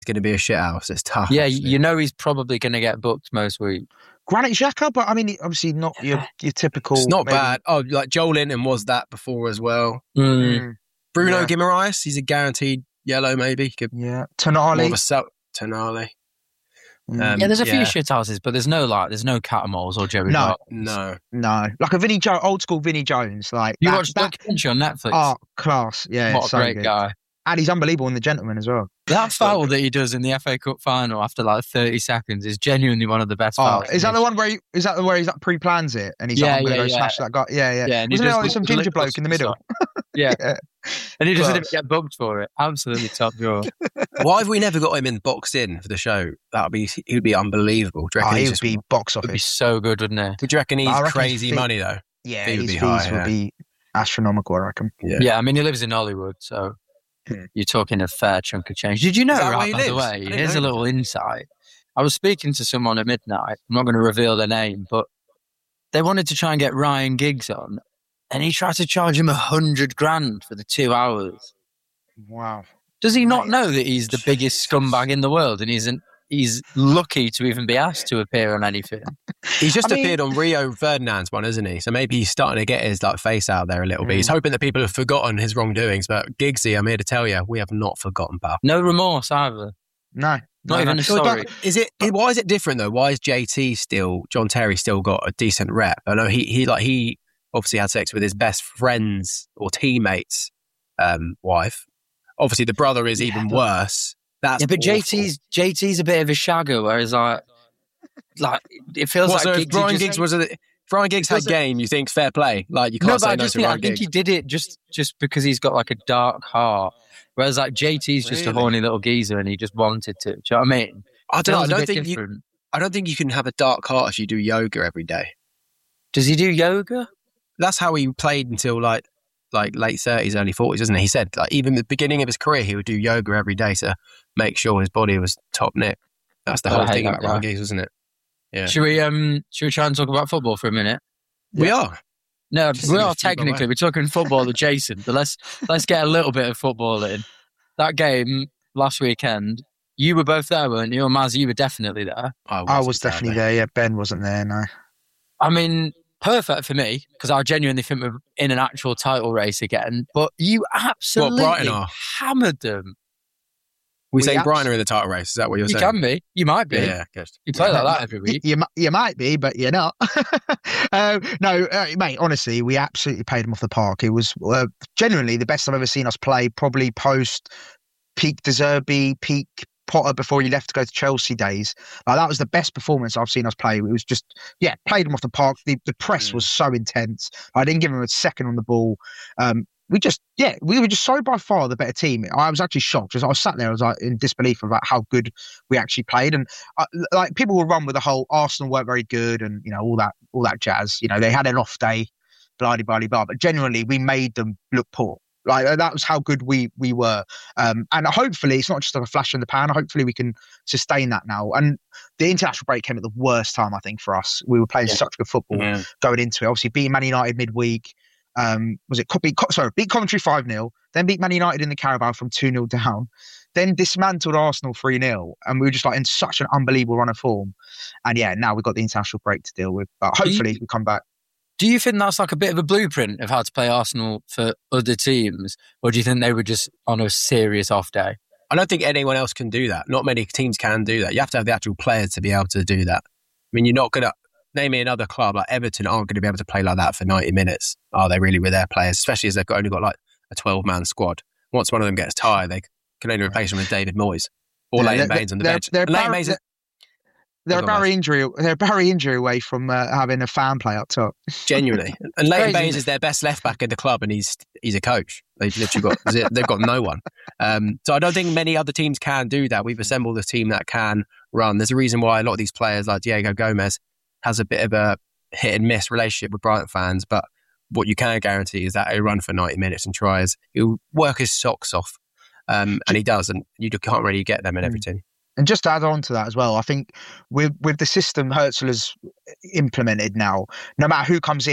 going to be a shithouse. It's tough. Yeah, actually. you know he's probably going to get booked most weeks. Granit Xhaka, but I mean, obviously not your typical. It's not maybe. bad. Oh, like Joel Linton was that before as well. Mm. Bruno Yeah. Guimaraes, he's a guaranteed yellow, maybe. Yeah, More of Tonali. a Tonali. Yeah, there's a few shit houses, but there's no Catamoles or Jerry. No. No. Like a old school Vinnie Jones. Like You watched documentary on Netflix. Oh, class! Yeah, what a so great good. guy. And he's unbelievable in The Gentleman as well. That foul that he does in the FA Cup final after like 30 seconds is genuinely one of the best fouls. Is that the one where he pre-plans it and he's like, I'm going to go smash that guy? Yeah. And Wasn't there like some ginger bloke in the middle? Yeah. And he doesn't Class. even get booked for it. Absolutely top drawer. Why have we never got him in boxed in for the show? He would be unbelievable. Do you reckon He he's would be box It'd be office. so good, wouldn't it? Would you reckon he's I reckon crazy his fee- money though? Yeah, He would his be fees high, would be astronomical, I reckon. Yeah, I mean, he lives in Hollywood, so you're talking a fair chunk of change. Did you know, Is that where right, he by the lives? way, I didn't here's know a little insight. I was speaking to someone at midnight. I'm not going to reveal their name, but they wanted to try and get Ryan Giggs on, and he tried to charge him $100,000 for the 2 hours. Wow. Does he not know that he's the biggest scumbag in the world, and he's lucky to even be asked to appear on anything? He's just appeared on Rio Ferdinand's one, isn't he? So maybe he's starting to get his face out there a little bit. He's hoping that people have forgotten his wrongdoings. But Giggsy, I'm here to tell you, we have not forgotten, pal. No remorse either. No. Not even a sorry. Why is it different though? Why is John Terry still got a decent rep? I know he obviously had sex with his best friend's or teammate's wife. Obviously, the brother is even worse. That's but awful. JT's a bit of a shagger, whereas like it feels like so Giggsy if Brian Giggs if Brian Giggs had game, you think fair play? Like you can't say no to Brian I think Giggs. he did it just because he's got like a dark heart, whereas like JT's just a horny little geezer and he just wanted to. Do you know what I mean? I don't think you can have a dark heart if you do yoga every day. Does he do yoga? That's how he played until like late 30s, early 40s, isn't it? He said like even the beginning of his career, he would do yoga every day to make sure his body was top nick. That's the whole thing about Ryan Giggs, wasn't it? Yeah. Should we try and talk about football for a minute? We are. No, we are technically. We're talking football adjacent, but let's get a little bit of football in. That game last weekend, you were both there, weren't you? Or Maz, you were definitely there. I was definitely there. Yeah, Ben wasn't there. No. I mean, perfect for me because I genuinely think we're in an actual title race again. But you absolutely hammered them. We saying Brighton are in the title race. Is that what you're saying? You can be. You might be. Yeah, good. You play like that every week. You might be, but you're not. Mate, honestly, we absolutely paid them off the park. It was genuinely the best I've ever seen us play, probably post peak De Zerbi, peak Potter before he left to go to Chelsea days. That was the best performance I've seen us play. It was just, played them off the park. The press was so intense. I didn't give them a second on the ball. We were just so by far the better team. I was actually shocked. I was sat there, I was like in disbelief about how good we actually played. And like people will run with the whole Arsenal weren't very good and all that jazz. They had an off day, blah blah blah. But generally, we made them look poor. Like that was how good we were. And hopefully, it's not just a flash in the pan. Hopefully, we can sustain that now. And the international break came at the worst time, I think, for us. We were playing such good football going into it. Obviously, beating Man United midweek. Beat Coventry 5-0, then beat Man United in the Carabao from 2-0 down, then dismantled Arsenal 3-0, and we were just like in such an unbelievable run of form. And now we've got the international break to deal with, but hopefully we come back. Do you think that's like a bit of a blueprint of how to play Arsenal for other teams, or do you think they were just on a serious off day? I don't think anyone else can do that. Not many teams can do that. You have to have the actual players to be able to do that. I mean, you're not going to name me another club like Everton aren't going to be able to play like that for 90 minutes. Are they really with their players? Especially as they've only got like a 12-man squad. Once one of them gets tired, they can only replace him with David Moyes or Leighton Baines on the bench. They're a Barry injury away from having a fan play up top. Genuinely. And Leighton Baines is their best left back in the club, and he's a coach. They've literally got no one. So I don't think many other teams can do that. We've assembled a team that can run. There's a reason why a lot of these players like Diego Gomez has a bit of a hit and miss relationship with Brighton fans, but what you can guarantee is that he'll run for 90 minutes and he'll work his socks off. And he does, and you can't really get them in every team. And just to add on to that as well, I think with the system Herzl has implemented now, no matter who comes in,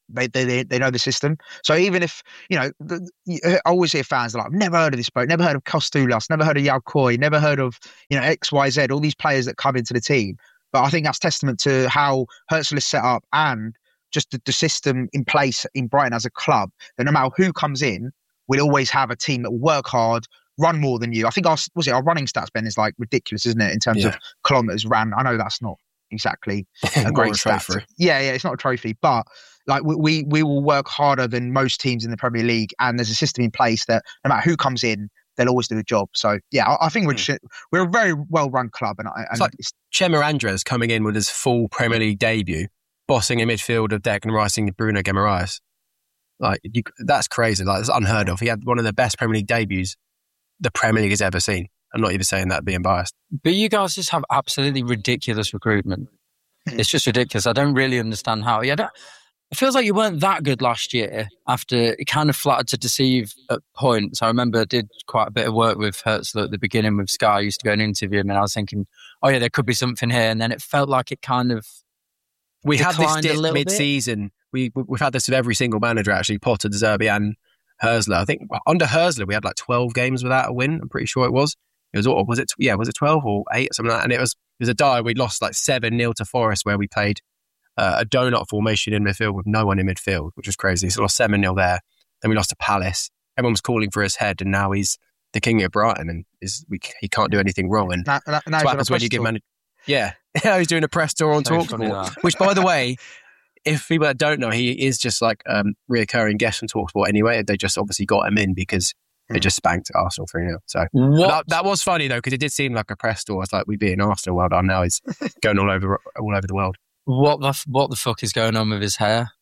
They know the system. So even if, I always hear fans are like, I've never heard of this bloke, never heard of Kostoulas, never heard of Yao Koi, never heard of, XYZ, all these players that come into the team. But I think that's testament to how Herzl is set up and just the system in place in Brighton as a club, that no matter who comes in, we'll always have a team that will work hard, run more than you. I think our running stats, Ben, is like ridiculous, isn't it, in terms of kilometres ran? I know that's not exactly a great stat. Yeah, it's not a trophy, but like we will work harder than most teams in the Premier League, and there's a system in place that no matter who comes in, they'll always do the job. So yeah, I think we're a very well run club, and it's like Chema Andres coming in with his full Premier League debut, bossing in midfield of Declan Rice and Bruno Guimaraes. Like that's crazy. Like it's unheard of. He had one of the best Premier League debuts the Premier League has ever seen. I'm not even saying that being biased. But you guys just have absolutely ridiculous recruitment. It's just ridiculous. I don't really understand how. It feels like you weren't that good last year after it kind of flattered to deceive at points. I remember I did quite a bit of work with Herzl at the beginning with Sky. I used to go and interview him and I was thinking, oh yeah, there could be something here. And then it felt like it kind of We had this dip mid-season. We've had this with every single manager actually, Potter, De Zerbi and Herzl. I think under Herzl we had like 12 games without a win. I'm pretty sure it was. Was it 12 or 8 or something like that? And it was a die. We lost like 7-0 to Forest where we played a donut formation in midfield with no one in midfield, which was crazy. So we lost 7-0 there. Then we lost to Palace. Everyone was calling for his head, and now he's the king of Brighton, and he can't do anything wrong. And now what happens when you give manager. Yeah, he's doing a press tour on TalkSport, which, by the way, if people that don't know, he is just like reoccurring guest on TalkSport anyway. They just obviously got him in because they just spanked Arsenal 3-0. So that was funny though, because it did seem like a press tour. It's like, we beat Arsenal, well done. Now he's going all over the world. What the fuck is going on with his hair?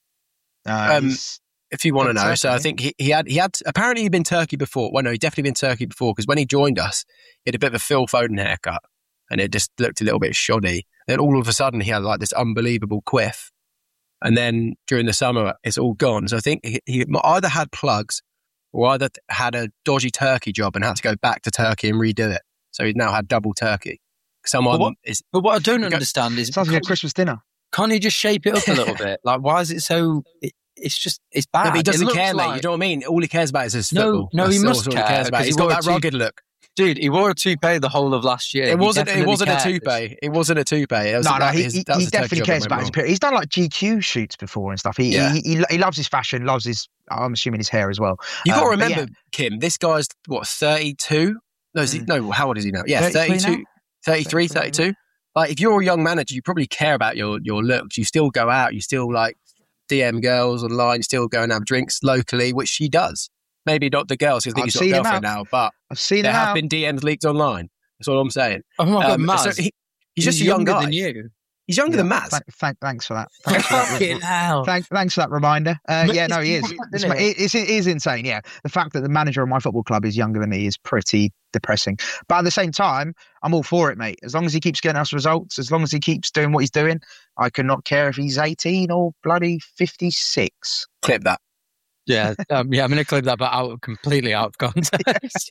If you want to know, so I think he had apparently he'd been Turkey before. Well, no, he'd definitely been Turkey before, because when he joined us, he had a bit of a Phil Foden haircut, and it just looked a little bit shoddy. Then all of a sudden, he had like this unbelievable quiff, and then during the summer, it's all gone. So I think he either had plugs or either had a dodgy Turkey job and had to go back to Turkey and redo it. So he's now had double Turkey. But what I don't understand is, sounds like a Christmas dinner. Can't he just shape it up a little bit? Like, why is it so? It's bad. No, but he doesn't care, mate. You know what I mean? All he cares about is his football. No, he must care. He's got that rugged look. Dude, he wore a toupee the whole of last year. It wasn't a toupee. It wasn't a toupee. He definitely cares about his appearance. He's done like GQ shoots before and stuff. He loves his fashion, loves his, I'm assuming, his hair as well. You got to remember, Kim, this guy's, 32? No, how old is he now? Yeah, 32, 33, 32. Like, if you're a young manager, you probably care about your looks. You still go out, you still like DM girls online, still go and have drinks locally, which he does. Maybe not the girls, because I think he's got a girlfriend now, but there have been DMs leaked online. That's all I'm saying. Oh my God, so he's just a young guy. Than you. He's younger than Matt. Thanks for that. Thanks for that reminder. He is. It is insane, yeah. The fact that the manager of my football club is younger than me is pretty depressing. But at the same time, I'm all for it, mate. As long as he keeps getting us results, as long as he keeps doing what he's doing, I could not care if he's 18 or bloody 56. Clip that. Yeah, I'm going to clip that, but completely out of context.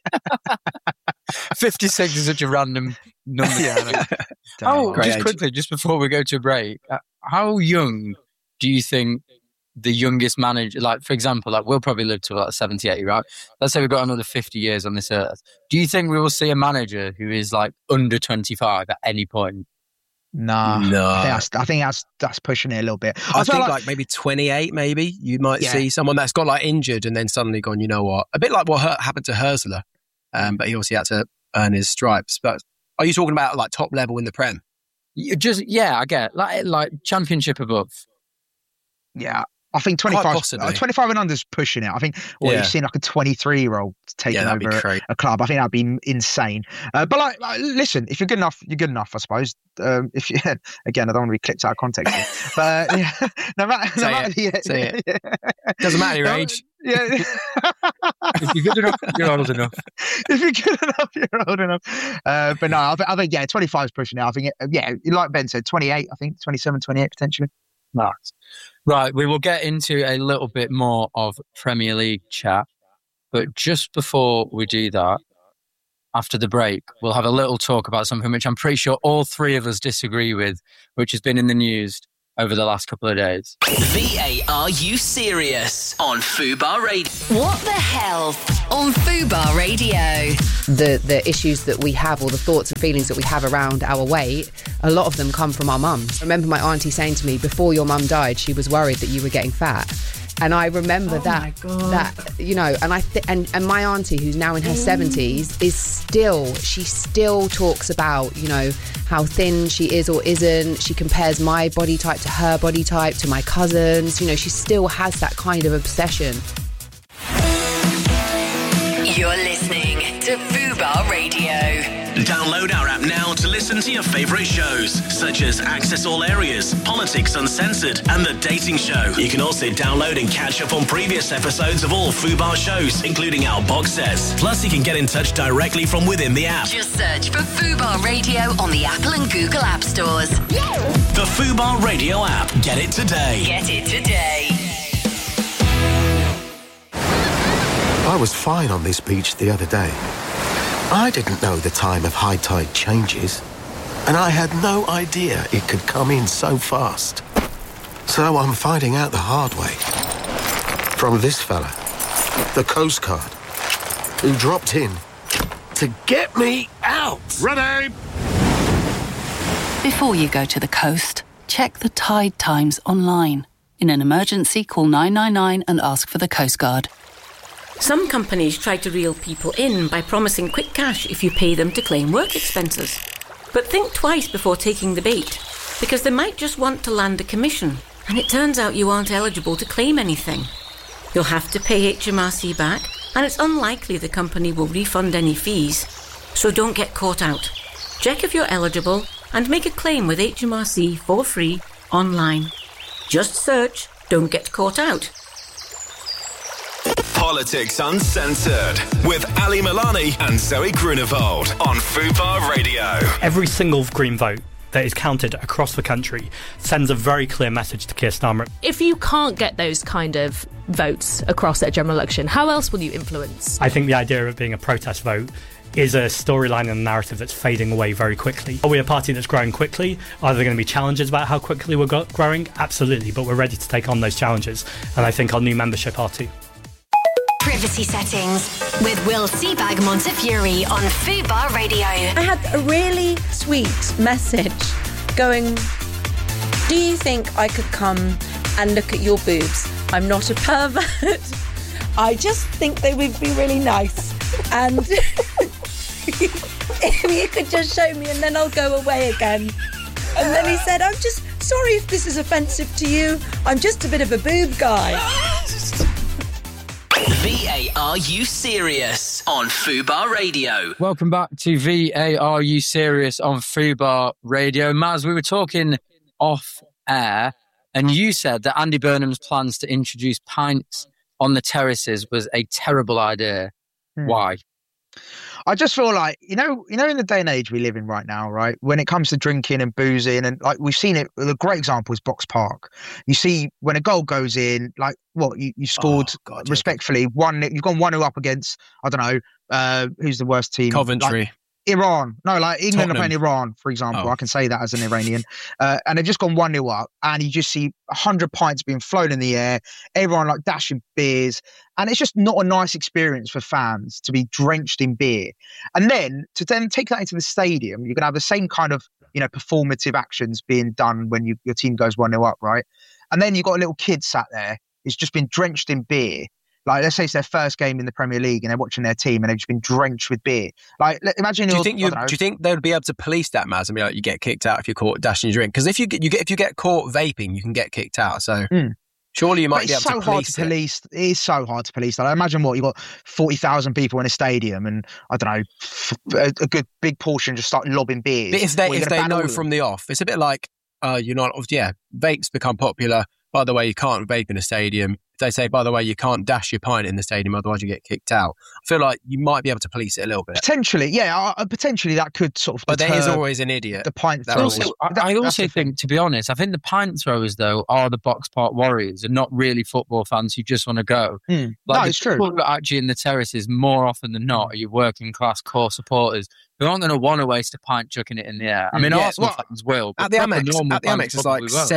56 is such a random number. Quickly, just before we go to a break, how young do you think the youngest manager, like, for example, like, we'll probably live to like 70, 80, right? Let's say we've got another 50 years on this earth. Do you think we will see a manager who is like under 25 at any point? No. I think that's pushing it a little bit. I think like maybe 28, maybe you might see someone that's got like injured and then suddenly gone, you know what? A bit like what happened to Herzl, but he obviously had to earn his stripes. But are you talking about like top level in the Prem? I get like championship above. Yeah. I think 25 and under is pushing it. I think you've seen like a 23-year-old taking over a club. I think that'd be insane. But like, listen, if you're good enough, you're good enough, I suppose. Again, I don't want to be clipped out of context. But no matter, say it. Doesn't matter your age. Yeah. If you're good enough, you're old enough. If you're good enough, you're old enough. But no, I think 25 is pushing it. I think like Ben said, 28. I think 27, 28 potentially. Nice. Right, we will get into a little bit more of Premier League chat, but just before we do that, after the break, we'll have a little talk about something which I'm pretty sure all three of us disagree with, which has been in the news over the last couple of days. VA, are you serious? On Fubar Radio. What the hell? On Fubar Radio. The issues that we have, or the thoughts and feelings that we have around our weight, a lot of them come from our mums. I remember my auntie saying to me, before your mum died, she was worried that you were getting fat. And I remember that, you know, and and my auntie, who's now in her 70s, she still talks about, you know, how thin she is or isn't. She compares my body type to her body type, to my cousins. You know, she still has that kind of obsession. You're listening to Fubar Radio. Download our app now to listen to your favourite shows, such as Access All Areas, Politics Uncensored, and The Dating Show. You can also download and catch up on previous episodes of all Fubar shows, including our box sets. Plus, you can get in touch directly from within the app. Just search for Fubar Radio on the Apple and Google App Stores. The Fubar Radio app. Get it today. Get it today. I was fine on this beach the other day. I didn't know the time of high tide changes, and I had no idea it could come in so fast. So I'm finding out the hard way. From this fella, the Coast Guard, who dropped in to get me out. Ready! Before you go to the coast, check the tide times online. In an emergency, call 999 and ask for the Coast Guard. Some companies try to reel people in by promising quick cash if you pay them to claim work expenses. But think twice before taking the bait, because they might just want to land a commission, and it turns out you aren't eligible to claim anything. You'll have to pay HMRC back, and it's unlikely the company will refund any fees. So don't get caught out. Check if you're eligible and make a claim with HMRC for free online. Just search "Don't Get Caught Out." Politics Uncensored with Ali Milani and Zoe Grunewald on Fubar Radio. Every single Green vote that is counted across the country sends a very clear message to Keir Starmer. If you can't get those kind of votes across at a general election, how else will you influence? I think the idea of it being a protest vote is a storyline and a narrative that's fading away very quickly. Are we a party that's growing quickly? Are there going to be challenges about how quickly we're growing? Absolutely, but we're ready to take on those challenges, and I think our new membership are too. Privacy settings with Will Seabag Montefiore on Fubar Radio. I had a really sweet message going, do you think I could come and look at your boobs? I'm not a pervert. I just think they would be really nice. And if you could just show me and then I'll go away again. And then he said, I'm just sorry if this is offensive to you. I'm just a bit of a boob guy. VA, are you serious? On Fubar Radio. Welcome back to VA, are you serious? On Fubar Radio. Maz, we were talking off air and you said that Andy Burnham's plans to introduce pints on the terraces was a terrible idea. Why? I just feel like, you know, in the day and age we live in right now, right? When it comes to drinking and boozing, and like we've seen it, the great example is Box Park. You see when a goal goes in, like what you scored respectfully, 1-0, you've gone 1-0 up against, I don't know, who's the worst team? Coventry. Like, Iran. No, like England Tottenham. are playing Iran, for example. I can say that as an Iranian. And they've just gone 1-0 up, and you just see 100 pints being flown in the air, everyone like dashing beers. And it's just not a nice experience for fans to be drenched in beer. And then to then take that into the stadium, you're going to have the same kind of, you know, performative actions being done when your team goes 1-0 up, right? And then you've got a little kid sat there who's just been drenched in beer. Like, let's say it's their first game in the Premier League and they're watching their team and they've just been drenched with beer. Like, imagine. Do you think they would be able to police that, Maz? I mean, like, you get kicked out if you're caught dashing your drink? Because if you get caught vaping, you can get kicked out. So surely you might be able to police it. It is so hard to police. Like, imagine you've got 40,000 people in a stadium and, I don't know, a good big portion just start lobbing beers. But if they know from the off, it's a bit like, vapes become popular. By the way, you can't vape in a stadium. If they say, by the way, you can't dash your pint in the stadium, otherwise you get kicked out. I feel like you might be able to police it a little bit. Potentially, yeah. Potentially that could sort of. But there is always an idiot. The pint throwers. I also think, to be honest, I think the pint throwers, though, are the Box Park warriors and not really football fans who just want to go. No, it's true. People actually in the terraces, more often than not, are your working class core supporters who aren't going to want to waste a pint chucking it in the air. I mean, Arsenal fans will. At the Amex, it's like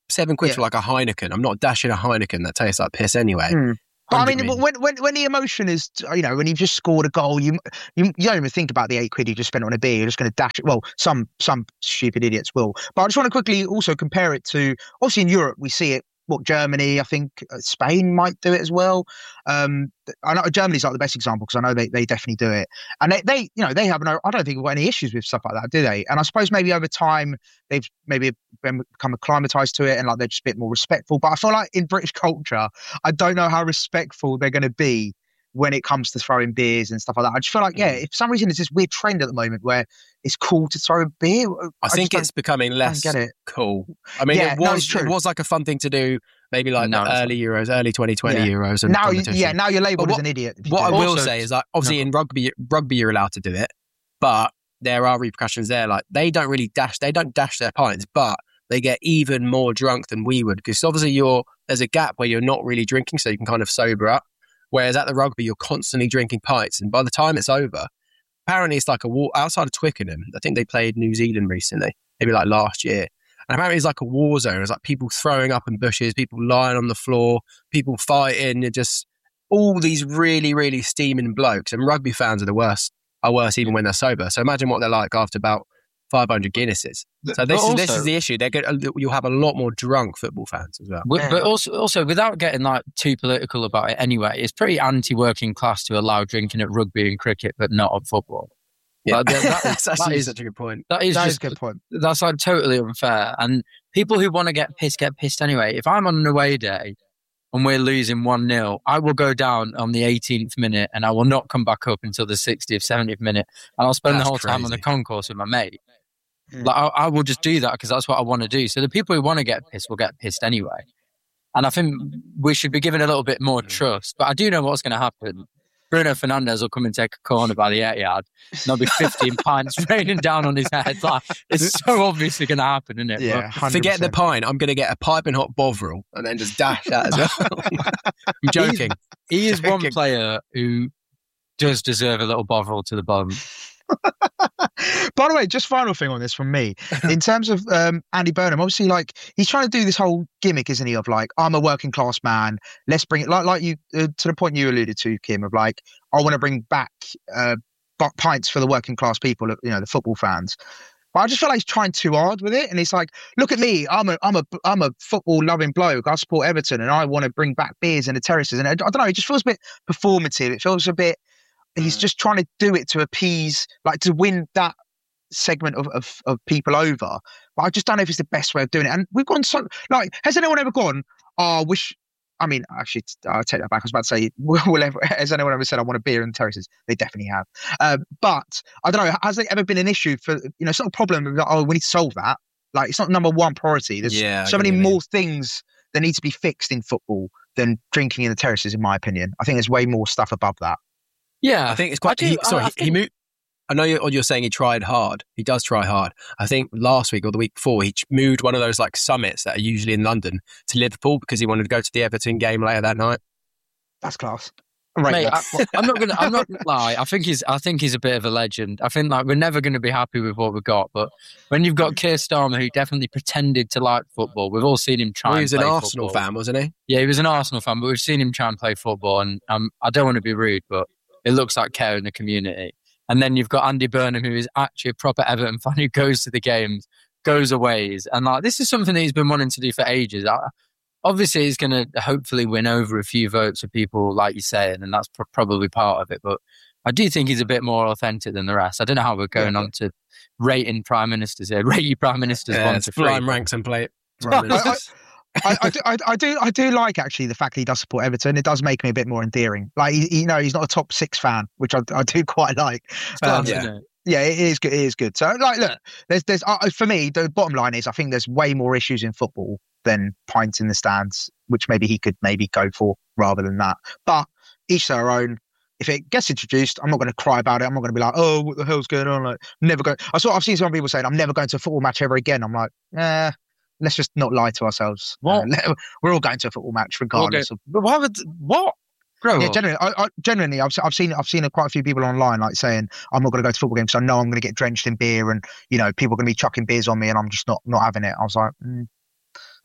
£7 for like a Heineken. I'm not dashing a Heineken that tastes like piss anyway. But I mean, when the emotion is, when you've just scored a goal, you don't even think about the £8 you just spent on a beer. You're just going to dash it. Well, some stupid idiots will. But I just want to quickly also compare it to, obviously in Europe, we see it. Germany, I think Spain might do it as well. I know Germany's like the best example because I know they definitely do it, and they have no. I don't think they've got any issues with stuff like that, do they? And I suppose maybe over time they've maybe become acclimatized to it, and like they're just a bit more respectful. But I feel like in British culture, I don't know how respectful they're going to be when it comes to throwing beers and stuff like that. I just feel like, if for some reason there's this weird trend at the moment where it's cool to throw a beer. I think it's becoming less cool. I mean, it was like a fun thing to do, maybe like early 2020 Euros. And now you're labelled as an idiot. What I will say is, like, obviously in rugby you're allowed to do it, but there are repercussions there. Like they don't dash their pints, but they get even more drunk than we would, because obviously there's a gap where you're not really drinking, so you can kind of sober up. Whereas at the rugby, you're constantly drinking pints, and by the time it's over, apparently it's like a war outside of Twickenham. I think they played New Zealand recently, maybe like last year. And apparently it's like a war zone. It's like people throwing up in bushes, people lying on the floor, people fighting, and just all these really, really steaming blokes. And rugby fans are worse even when they're sober. So imagine what they're like after about 500 Guinnesses. So this is the issue. You'll have a lot more drunk football fans as well. But also, without getting like too political about it anyway, it's pretty anti-working class to allow drinking at rugby and cricket, but not at football. Yeah, that's actually such a good point. That is a good point. That's like totally unfair. And people who want to get pissed anyway. If I'm on an away day and we're losing 1-0, I will go down on the 18th minute and I will not come back up until the 60th, 70th minute. And I'll spend the whole time on the concourse with my mate. Like I will just do that because that's what I want to do. So the people who want to get pissed will get pissed anyway. And I think we should be given a little bit more trust. But I do know what's going to happen. Bruno Fernandes will come and take a corner by the 8-yard. And there'll be 15 pints raining down on his head. Like, it's so obviously going to happen, isn't it? Yeah, 100%. Forget the pint. I'm going to get a piping hot Bovril and then just dash that as well. I'm joking. He is one player who does deserve a little Bovril to the bottom. By the way, just final thing on this from me. In terms of Andy Burnham, obviously, like, he's trying to do this whole gimmick, isn't he, of like, I'm a working class man, let's bring it, like you, to the point you alluded to, Kim, of like, I want to bring back pints for the working class people, the football fans. But I just feel like he's trying too hard with it, and it's like, look at me, I'm a football loving bloke, I support Everton, and I want to bring back beers in the terraces, and I don't know, it just feels a bit performative. It feels a bit. He's just trying to do it to appease, like, to win that segment of people over. But I just don't know if it's the best way of doing it. And we've gone so, like, has anyone ever gone, actually, I'll take that back. I was about to say, has anyone ever said, I want a beer in the terraces? They definitely have. But I don't know, has there ever been an issue for, it's not a problem, we need to solve that. Like, it's not number one priority. There's so many more things that need to be fixed in football than drinking in the terraces, in my opinion. I think there's way more stuff above that. Yeah, I think it's quite. He moved. I know you're saying he tried hard. He does try hard. I think last week or the week before, he moved one of those like summits that are usually in London to Liverpool because he wanted to go to the Everton game later that night. That's class. Right. Mate, I'm not gonna lie. I think he's a bit of a legend. I think like we're never going to be happy with what we got, but when you've got Keir Starmer, who definitely pretended to like football, we've all seen him try. Well, he was and play an Arsenal football. fan, wasn't he? Yeah, he was an Arsenal fan, but we've seen him try and play football, and I don't want to be rude, but it looks like care in the community. And then you've got Andy Burnham, who is actually a proper Everton fan who goes to the games, goes away. And like, this is something that he's been wanting to do for ages. Obviously, he's going to hopefully win over a few votes of people, like you're saying, and that's probably part of it. But I do think he's a bit more authentic than the rest. I don't know how we're going on to rating prime ministers here. Rate your prime ministers 1 to 3. Blind ranks and play. I do like actually the fact that he does support Everton. It does make me a bit more endearing. Like, he's not a top 6 fan, which I do quite like. Yeah, it is good. It is good. So, like, look, there's for me, the bottom line is I think there's way more issues in football than pints in the stands, which maybe he could go for rather than that. But each their own. If it gets introduced, I'm not going to cry about it. I'm not going to be like, oh, what the hell's going on? Like, never go. I've seen some people saying, I'm never going to a football match ever again. I'm like, let's just not lie to ourselves. We're all going to a football match regardless. But what? Yeah, genuinely, I've seen quite a few people online like saying I'm not going to go to football games because I know I'm going to get drenched in beer and people are going to be chucking beers on me and I'm just not having it. I was like,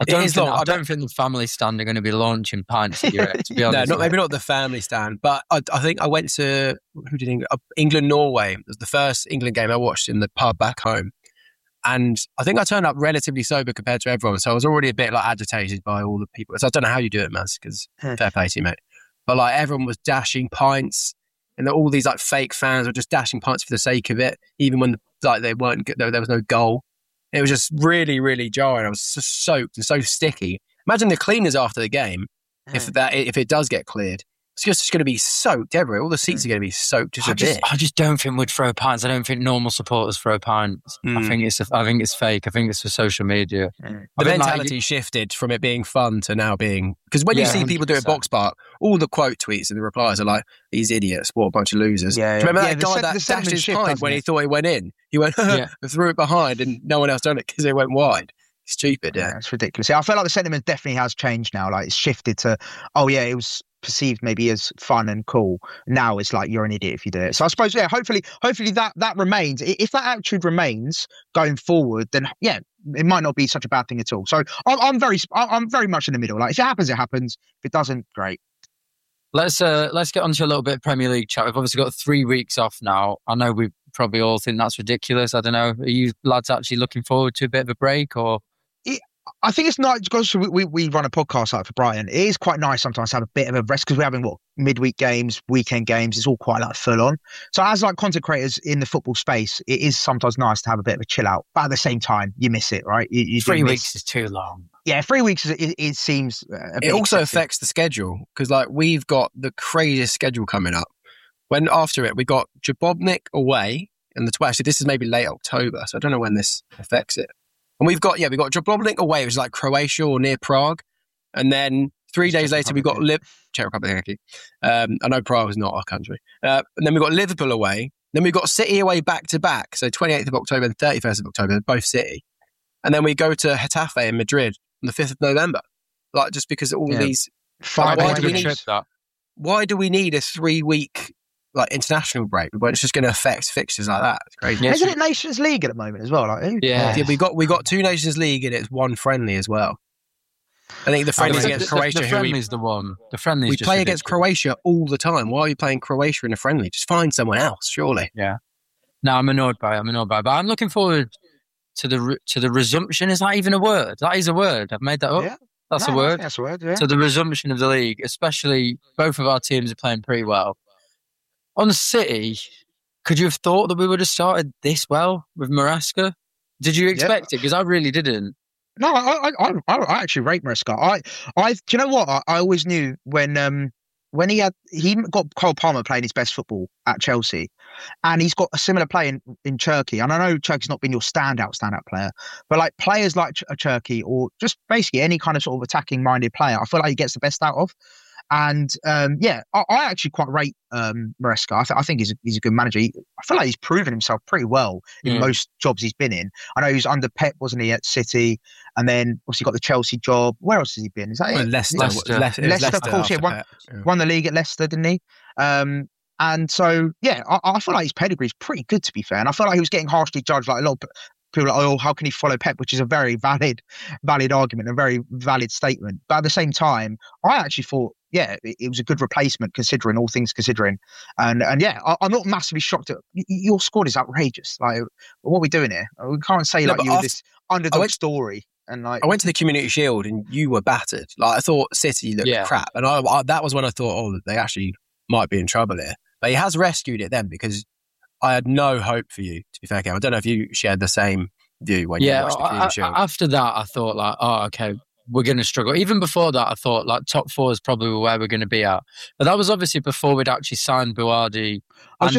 I don't think the family stand are going to be launching pints at your head, to be honest. No, maybe not the family stand, but I think I went to England-Norway. It was the first England game I watched in the pub back home. And I think I turned up relatively sober compared to everyone. So I was already a bit like agitated by all the people. So I don't know how you do it, Maz, because fair play to you, mate. But like everyone was dashing pints, and all these like fake fans were just dashing pints for the sake of it, even when like they weren't good, there was no goal. It was just really, really jarring. I was just soaked and so sticky. Imagine the cleaners after the game, if it does get cleared. It's just going to be soaked everywhere. All the seats are going to be soaked just a bit. I just don't think we'd throw pints. I don't think normal supporters throw pints. I think it's fake. I think it's for social media. The mentality shifted from it being fun to now being... Because when you see people do it at Box Park, all the quote tweets and the replies are like, these idiots, what a bunch of losers. Do you remember that guy that dashed his pint when he thought it went in? He went, threw it behind and no one else done it because it went wide. Stupid, yeah. It's ridiculous. I feel like the sentiment definitely has changed now. Like it's shifted to, it was perceived maybe as fun and cool. Now it's like you're an idiot if you do it. So I suppose, hopefully that remains. If that attitude remains going forward, then it might not be such a bad thing at all. So I'm very much in the middle. Like if it happens, it happens. If it doesn't, great. Let's get onto a little bit of Premier League chat. We've obviously got 3 weeks off now. I know we probably all think that's ridiculous. I don't know. Are you lads actually looking forward to a bit of a break or? I think it's nice because we run a podcast out for Brighton. It is quite nice sometimes to have a bit of a rest because we're having midweek games, weekend games. It's all quite like full on. So as like content creators in the football space, it is sometimes nice to have a bit of a chill out. But at the same time, you miss it, right? You 3 weeks is too long. Yeah, 3 weeks it seems. It also affects the schedule because like we've got the craziest schedule coming up. When after it we got Dubrovnik away, and actually this is maybe late October, so I don't know when this affects it. And we've got Dubrovnik away, which is like Croatia or near Prague. And then 3 days later, we got Czech Republic. I know Prague is not our country. And then we got Liverpool away. Then we got City away back to back. So 28th of October and 31st of October, both City. And then we go to Getafe in Madrid on the 5th of November. Like just because all these... Why do we need a 3 week like international break when it's just going to affect fixtures like that? It's crazy. Isn't it Nations League at the moment as well? Like, we got 2 Nations League and it's 1 friendly as well. I think the friendly's against Croatia. The friendly's the one. The friendly's we just play ridiculous. Against Croatia all the time. Why are you playing Croatia in a friendly? Just find someone else, surely. Yeah. No, I'm annoyed by it. But I'm looking forward to the resumption. Is that even a word? That is a word. I've made that up. Yeah. That's a word. That's a word. Yeah. So the resumption of the league, especially both of our teams are playing pretty well. On City, could you have thought that we would have started this well with Maresca? Did you expect it? Because I really didn't. No, I actually rate Maresca. Do you know what? I always knew when he got Cole Palmer playing his best football at Chelsea, and he's got a similar play in Turkey. And I know Turkey's not been your standout player, but like players like Turkey or just basically any kind of sort of attacking minded player, I feel like he gets the best out of. And I actually quite rate Maresca. I think he's a good manager. I feel like he's proven himself pretty well in most jobs he's been in. I know he was under Pep, wasn't he, at City, and then obviously got the Chelsea job. Where else has he been? Is that it? Leicester. Of course, won the league at Leicester, didn't he? And so I feel like his pedigree is pretty good, to be fair. And I feel like he was getting harshly judged. Like a lot of people are like, how can he follow Pep? Which is a very valid argument, a very valid statement. But at the same time, I actually thought, it was a good replacement considering all things considering. And I'm not massively shocked at your squad is outrageous. Like, what are we doing here? We can't say this underdog story. And like, I went to the Community Shield and you were battered. Like I thought City looked crap. And that was when I thought, they actually might be in trouble here. But he has rescued it then because I had no hope for you, to be fair, Cam. I don't know if you shared the same view when you watched the Community Shield. After that, I thought like, okay, we're going to struggle. Even before that, I thought like top 4 is probably where we're going to be at. But that was obviously before we'd actually signed Buardi and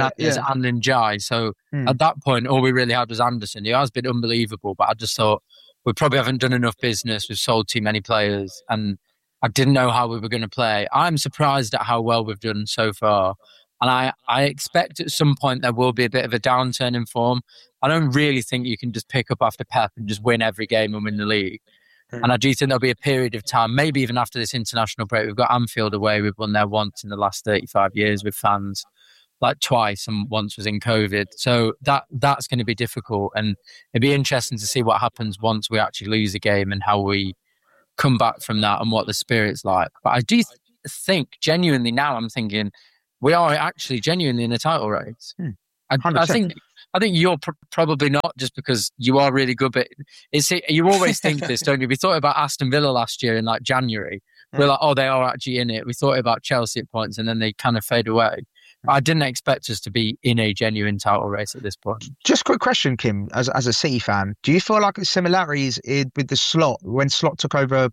Ndiaye. So at that point, all we really had was Anderson. He has been unbelievable, but I just thought we probably haven't done enough business. We've sold too many players and I didn't know how we were going to play. I'm surprised at how well we've done so far. And I expect at some point there will be a bit of a downturn in form. I don't really think you can just pick up after Pep and just win every game and win the league. And I do think there'll be a period of time, maybe even after this international break. We've got Anfield away. We've won there once in the last 35 years with fans. like twice, and once was in COVID. So that's going to be difficult, and it'd be interesting to see what happens once we actually lose a game and how we come back from that and what the spirit's like. But I do think genuinely now, I'm thinking we are actually genuinely in a title race. I think you're probably not, just because you are really good. But you always think this, don't you? We thought about Aston Villa last year in like January. We're like, oh, they are actually in it. We thought about Chelsea at points, and then they kind of fade away. I didn't expect us to be in a genuine title race at this point. Just a quick question, Kim, as a City fan, do you feel like the similarities with the Slot, when Slot took over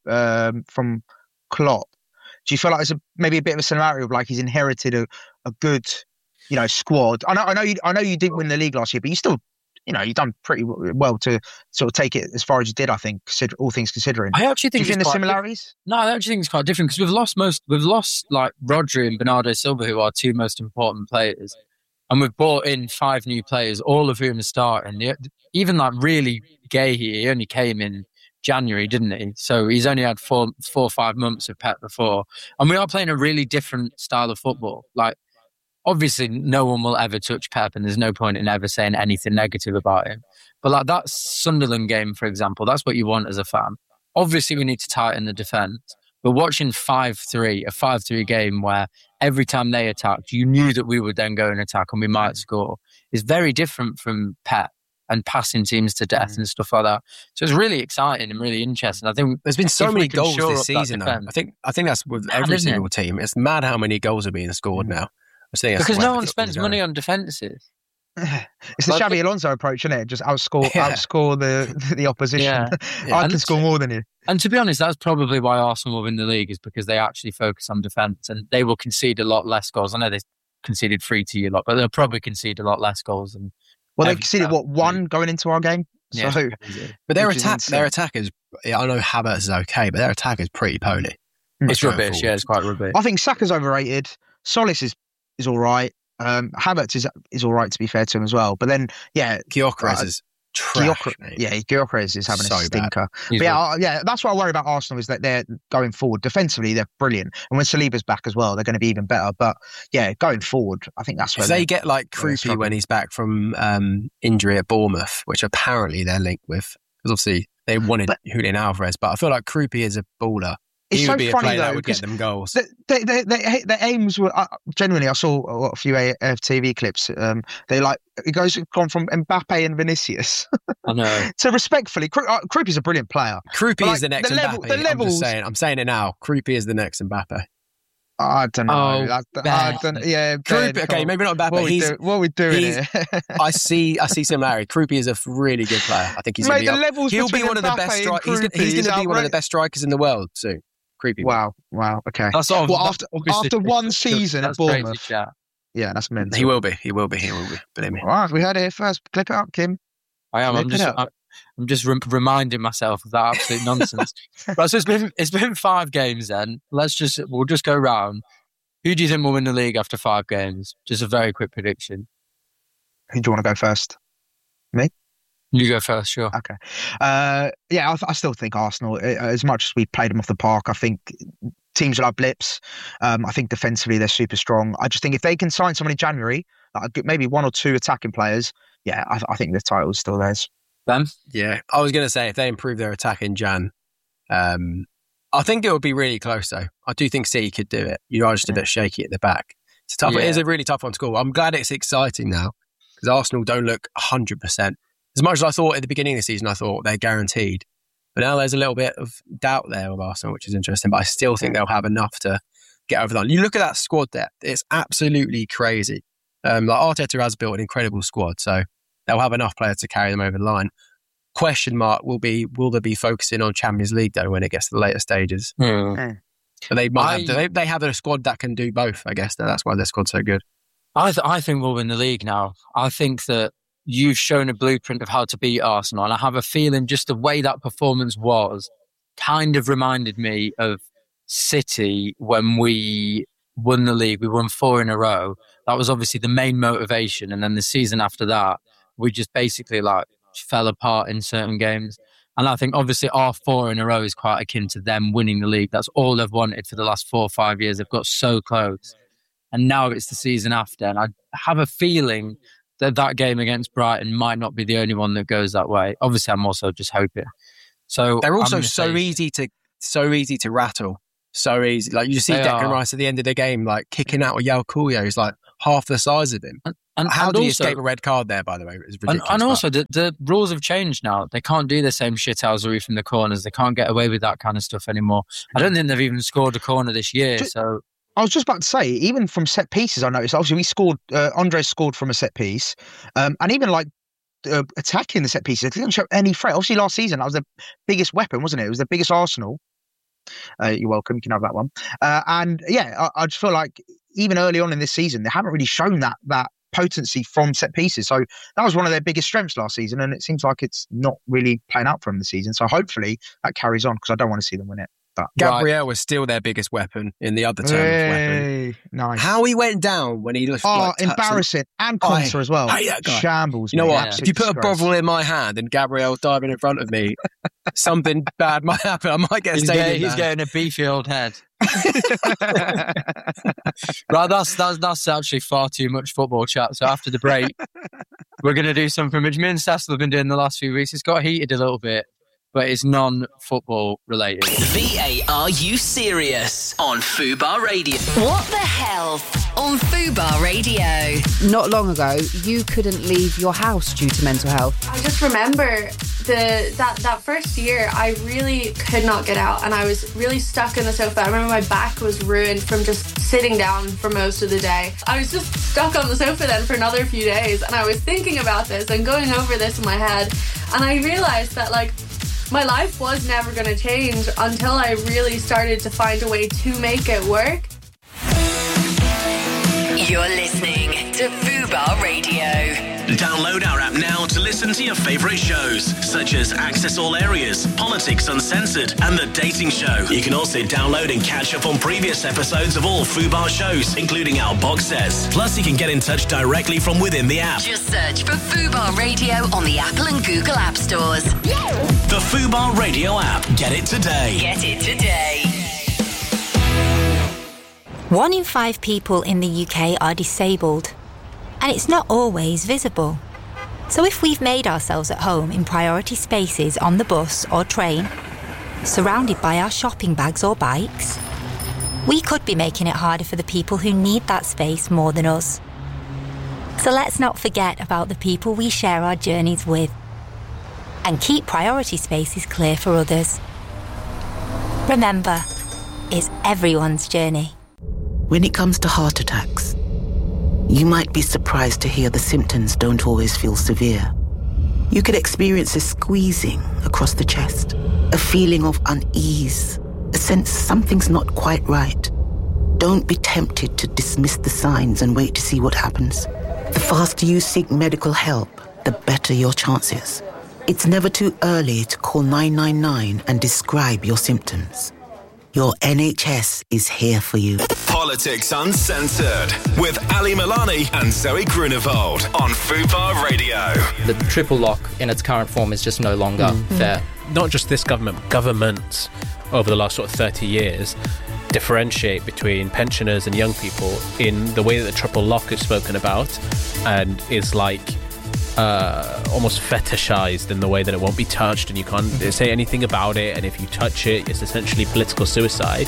from Klopp, do you feel like there's maybe a bit of a scenario of like he's inherited a good, squad? I know you didn't win the league last year, but you still, you've done pretty well to sort of take it as far as you did, I think, all things considering. I actually think the similarities? No, I actually think it's quite different, because we've lost like Rodri and Bernardo Silva, who are two most important players, and we've brought in 5 new players, all of whom are starting. Even like really Gay here, he only came in January, didn't he? So he's only had 4 or 5 months of Pep before, and we are playing a really different style of football. Like, obviously, no one will ever touch Pep, and there's no point in ever saying anything negative about him. But like that Sunderland game, for example, that's what you want as a fan. Obviously, we need to tighten the defence. But watching 5-3, a 5-3 game where every time they attacked, you knew that we would then go and attack and we might score, is very different from Pep and passing teams to death and stuff like that. So it's really exciing and really interesting. I think there's been so many goals this season, though. I think that's with every single team. It's mad how many goals are being scored now. Because no one spends money on defences. It's the Xabi Alonso approach, isn't it? Just outscore the opposition. Yeah. I can score more than you. And to be honest, that's probably why Arsenal will win the league, is because they actually focus on defence, and they will concede a lot less goals. I know they conceded 3 to you lot, but they'll probably concede a lot less goals. Well, they've conceded, 1 going into our game? Yeah. So, but their attack is, I know Havertz is okay, but their attack is pretty pony. It's rubbish, yeah, it's quite rubbish. I think Saka's overrated. Solis is all right. Havertz is all right, to be fair to him as well. But then, Gyökeres is trash. Gyökeres is having a stinker. But that's what I worry about Arsenal, is that they're going forward. Defensively, they're brilliant. And when Saliba's back as well, they're going to be even better. But going forward, I think that's where they get like Krupi when he's back from injury at Bournemouth, which apparently they're linked with. Because obviously they wanted Julian Alvarez, but I feel like Krupi is a baller. He would be a player that would get them goals. The aims were genuinely. I saw a few AFTV clips. It gone from Mbappe and Vinicius. I know. So respectfully, Krupi is a brilliant player. Krupi is the next Mbappe. I'm saying it now. Krupi is the next Mbappe. I don't know. Krupi, okay, maybe not Mbappe. What are we doing here? I see similarity. Krupi is a really good player. I think he'll be one of the best strikers. He's going to be one of the best strikers in the world soon. Creepy. Wow. Okay. After one season at Bournemouth. Yeah, that's mental. He will be. Believe me. All right, we heard it here first. Clip it up, Kim. I am. I'm just reminding myself of that absolute nonsense. Right, so it's been 5 games then. We'll just go round. Who do you think will win the league after 5 games? Just a very quick prediction. Who do you want to go first? Me? You go first, sure. Okay. I still think Arsenal, as much as we played them off the park, I think teams like blips. I think defensively they're super strong. I just think if they can sign someone in January, like maybe 1 or 2 attacking players, I think the title's still theirs. Ben? Yeah, I was going to say if they improve their attack in Jan, I think it would be really close though. I do think City could do it. You are just a bit shaky at the back. It's tough. Yeah. It is a really tough one to score. I'm glad it's exciting now because Arsenal don't look 100%. As much as I thought at the beginning of the season, I thought they're guaranteed. But now there's a little bit of doubt there with Arsenal, which is interesting. But I still think they'll have enough to get over the line. You look at that squad depth, it's absolutely crazy. Arteta has built an incredible squad, so they'll have enough players to carry them over the line. Question mark will they be focusing on Champions League, though, when it gets to the later stages? But they they have a squad that can do both, I guess. That's why their squad's so good. I think we'll win the league now. I think that you've shown a blueprint of how to beat Arsenal, and I have a feeling just the way that performance was kind of reminded me of City when we won the league. We won 4 in a row. That was obviously the main motivation, and then the season after that, we just basically fell apart in certain games. And I think obviously our 4 in a row is quite akin to them winning the league. That's all they've wanted for the last 4 or 5 years. They've got so close. and now it's the season after. And I have a feeling that game against Brighton might not be the only one that goes that way. Obviously, I'm also just hoping. So they're also so easy to rattle. So easy. Like you see Declan Rice at the end of the game, like kicking out with Yao Coolio, who's like half the size of him. And how do you also, escape a red card there, by the way? It was ridiculous. And also, the rules have changed now. They can't do the same shithousery from the corners. They can't get away with that kind of stuff anymore. I don't think they've even scored a corner this year. So I was just about to say, even from set pieces, I noticed, obviously we scored, Andres scored from a set piece, and even like attacking the set pieces, they didn't show any threat. Obviously last season, that was the biggest weapon, wasn't it? It was the biggest arsenal. You're welcome, you can have that one. And yeah, I just feel like even early on in this season, they haven't really shown that potency from set pieces. So that was one of their biggest strengths last season, and it seems like it's not really playing out for them this season. So hopefully that carries on, because I don't want to see them win it. But Gabriel was still their biggest weapon in the other term of weapon. Nice. How he went down when he looked embarrassing. And Conser as well. Shambles. You know what? Yeah. If you put a Bovril in my hand and Gabriel diving in front of me, something bad might happen. I might get a stadium. He's getting a beefy old head. Right, that's actually far too much football chat. So after the break, we're going to do something which me and Cecil have been doing the last few weeks. It's got heated a little bit, but it's non-football related. Are You Serious on Fubar Radio? What the health on Fubar Radio? Not long ago, you couldn't leave your house due to mental health. I just remember that first year, I really could not get out, and I was really stuck in the sofa. I remember my back was ruined from just sitting down for most of the day. I was just stuck on the sofa then for another few days, and I was thinking about this and going over this in my head, and I realised that, like, my life was never going to change until I really started to find a way to make it work. You're listening to Fubar Radio. Download our app now to listen to your favourite shows, such as Access All Areas, Politics Uncensored, and The Dating Show. You can also download and catch up on previous episodes of all Fubar shows, including our box sets. Plus, you can get in touch directly from within the app. Just search for Fubar Radio on the Apple and Google App Stores. The Fubar Radio app. Get it today. Get it today. 1 in 5 people in the UK are disabled, and it's not always visible. So if we've made ourselves at home in priority spaces on the bus or train, surrounded by our shopping bags or bikes, we could be making it harder for the people who need that space more than us. So let's not forget about the people we share our journeys with, and keep priority spaces clear for others. Remember, it's everyone's journey. When it comes to heart attacks, you might be surprised to hear the symptoms don't always feel severe. You could experience a squeezing across the chest, a feeling of unease, a sense something's not quite right. Don't be tempted to dismiss the signs and wait to see what happens. The faster you seek medical help, the better your chances. It's never too early to call 999 and describe your symptoms. Your NHS is here for you. Politics Uncensored with Ali Milani and Zoe Grunewald on Fubar Radio. The triple lock in its current form is just no longer fair. Not just this government, governments over the last sort of 30 years differentiate between pensioners and young people in the way that the triple lock is spoken about, and is like almost fetishized in the way that it won't be touched and you can't say anything about it, and if you touch it, it's essentially political suicide.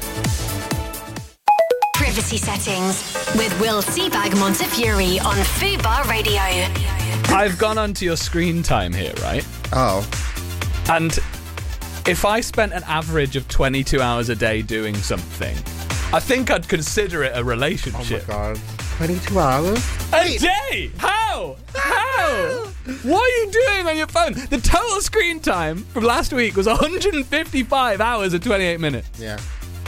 Privacy Settings with Will Seabag Montefiore on Fubar Radio. I've gone onto your screen time here, right? Oh. And if I spent an average of 22 hours a day doing something, I think I'd consider it a relationship. Oh my God. 22 hours? A day? How? What are you doing on your phone? The total screen time from last week was 155 hours and 28 minutes. Yeah.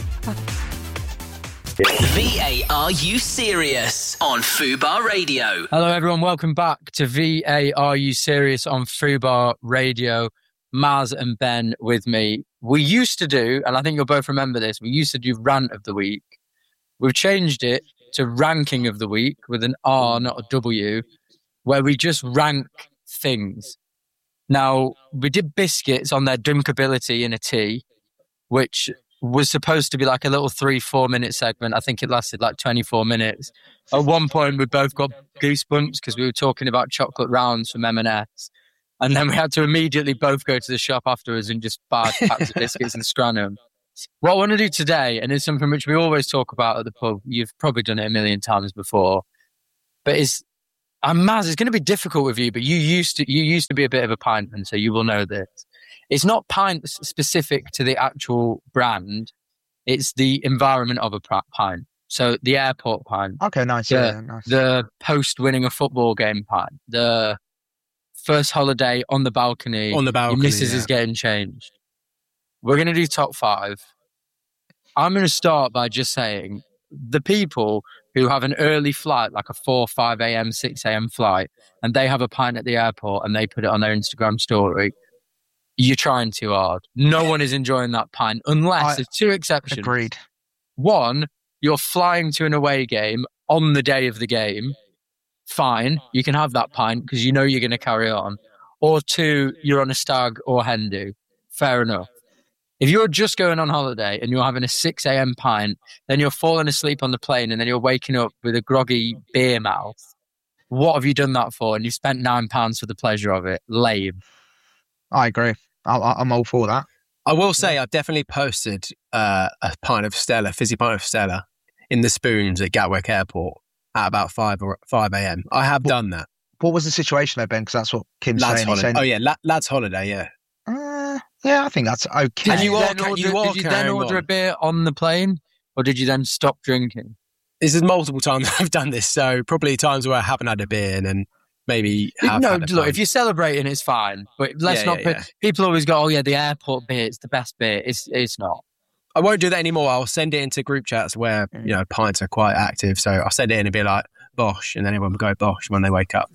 Are You Serious on Fubar Radio? Hello everyone, welcome back to Are You Serious on Fubar Radio. Maz and Ben with me. We used to do, and I think you'll both remember this, we used to do Rant of the Week. We've changed it to Ranking of the Week with an R, not a W, where we just rank things. Now, we did biscuits on their drinkability in a tea, which was supposed to be like a little 3-4 minute segment. I think it lasted like 24 minutes. At one point, we both got goosebumps because we were talking about chocolate rounds from M&S. And then we had to immediately both go to the shop afterwards and just buy packs of biscuits and Scranum. What I want to do today, and it's something which we always talk about at the pub, you've probably done it a million times before, but I'm Maz, it's going to be difficult with you, but you used to be a bit of a pintman, so you will know this. It's not pint specific to the actual brand, it's the environment of a pint. So the airport pint. Okay, nice. Nice. The post-winning a football game pint. The first holiday on the balcony. On the balcony, your missus is getting changed. We're going to do top 5. I'm going to start by just saying the people who have an early flight, like a 4, 5 a.m., 6 a.m. flight, and they have a pint at the airport and they put it on their Instagram story, you're trying too hard. No one is enjoying that pint unless there's 2 exceptions. Agreed. 1, you're flying to an away game on the day of the game. Fine, you can have that pint because you know you're going to carry on. Or 2, you're on a stag or hen do. Fair enough. If you're just going on holiday and you're having a 6 a.m. pint, then you're falling asleep on the plane and then you're waking up with a groggy beer mouth, what have you done that for? And you spent £9 for the pleasure of it. Lame. I agree. I'm all for that. I will say I've definitely posted a pint of Stella, fizzy pint of Stella, in the spoons at Gatwick Airport at about 5 a.m. I have done that. What was the situation there, Ben? Because that's what Kim's saying. Oh, yeah, lads' holiday, yeah. Yeah, I think that's okay. Did you then order a beer on the plane, or did you then stop drinking? This is multiple times I've done this, so probably times where I haven't had a beer and then maybe have had a look, pint. if you're celebrating, it's fine. But let's not put... People always go, oh yeah, the airport beer, it's the best beer. It's not. I won't do that anymore. I'll send it into group chats where, pints are quite active. So I'll send it in and be like, Bosh, and then everyone will go Bosh when they wake up.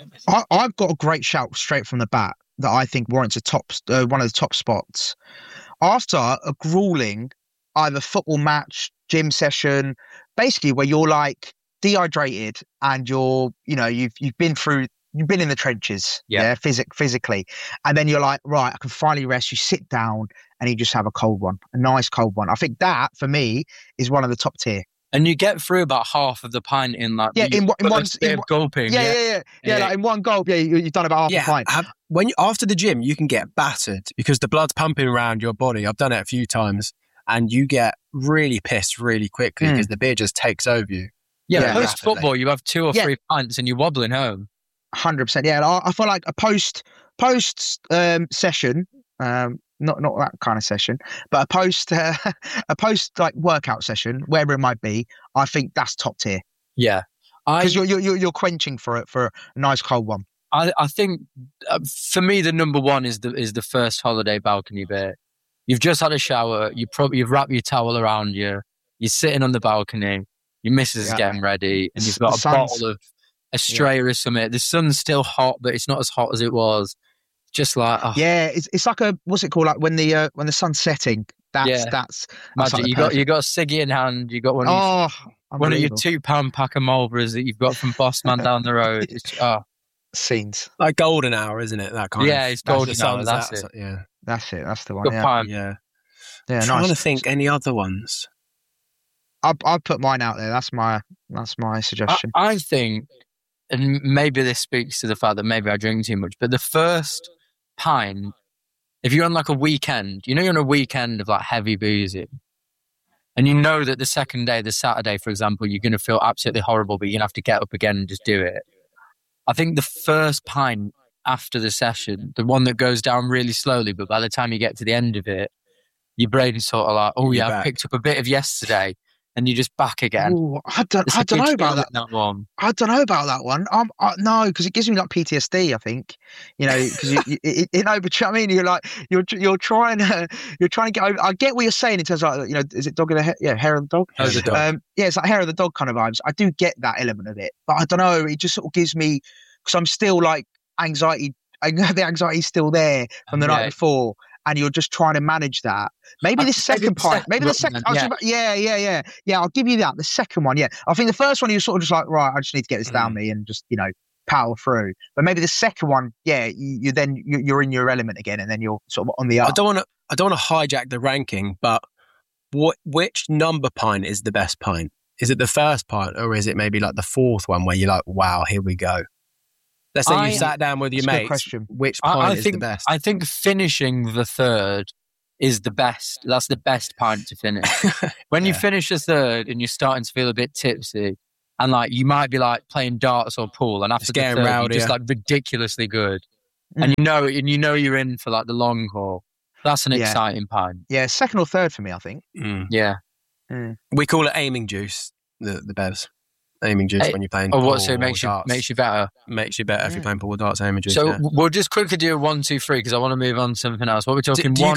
I've got a great shout straight from the bat that I think warrants one of the top spots. After a grueling either football match, gym session, basically where you're like dehydrated and you've been in the trenches, physically, and then you're like, right, I can finally rest. You sit down and you just have a nice cold one. I think that for me is one of the top tier. And you get through about half of the pint in like in one gulping. Yeah. Like in one gulp, you've done about half a pint. After the gym, you can get battered because the blood's pumping around your body. I've done it a few times, and you get really pissed really quickly because the beer just takes over you. Yeah, post football, you have 2 or 3 pints and you're wobbling home. 100%. Yeah, I feel like a post session. Not that kind of session, but a post like workout session, wherever it might be. I think that's top tier. Yeah, because you're quenching for a nice cold one. I think for me the number one is the first holiday balcony beer. You've just had a shower. You've wrapped your towel around you. You're sitting on the balcony. Your missus is getting ready, and you've got a bottle of Estrella or something. The sun's still hot, but it's not as hot as it was. Just like it's like what's it called? Like when the sun's setting. That's magic. Like you got a ciggy in hand. You got one of your £2 pack of Marlboros that you've got from Bossman down the road. Scenes like golden hour, isn't it? That kind of it's golden hour. That's it. Yeah, that's it. That's the one. Good pint. Yeah. I'm trying to think any other ones. I'll put mine out there. That's my suggestion. I think, and maybe this speaks to the fact that maybe I drink too much, but the first pint, if you're on like a weekend, you're on a weekend of like heavy boozing, and you know that the second day, the Saturday, for example, you're going to feel absolutely horrible, but you're going to have to get up again and just do it. I think the first pint after the session, the one that goes down really slowly, but by the time you get to the end of it, your brain is sort of like, oh yeah, I picked up a bit of yesterday. And you're just back again. Ooh, I don't know about that one. I don't know about that one. No, because it gives me like PTSD. I think, because but you know what I mean. You're like you're trying to get over. I get what you're saying in terms of is it dog of the hair of the dog? Hair of the dog. It's like hair of the dog kind of vibes. I do get that element of it, but I don't know. It just sort of gives me because I'm still like anxiety. The anxiety's still there from the night before. And you're just trying to manage that. Maybe the second pint. Maybe the second. Yeah. I'll give you that. The second one, yeah. I think the first one you're sort of just like, right, I just need to get this down me and just power through. But maybe the second one, you're in your element again, and then you're sort of on the up. I don't want to hijack the ranking, but which number pint is the best pint? Is it the first pint, or is it maybe like the fourth one where you're like, wow, here we go? Let's say you sat down with your mates. Which pint is the best? I think finishing the third is the best. That's the best pint to finish. When you finish the third and you're starting to feel a bit tipsy, and like you might be like playing darts or pool, and after the third, you're just like ridiculously good, and you know you're in for like the long haul. That's an exciting pint. Yeah, second or third for me, I think. Yeah. We call it aiming juice. The bevs. Aiming juice when you're playing pool. Oh, what? So it makes you better. Makes you better if you're playing pool or darts. Aiming juice. So we'll just quickly do a 1, 2, 3 because I want to move on to something else. What are we talking? Do